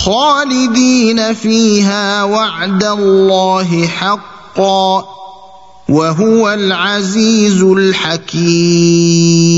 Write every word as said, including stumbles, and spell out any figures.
خالدين فيها وعد الله حقا وهو العزيز الحكيم.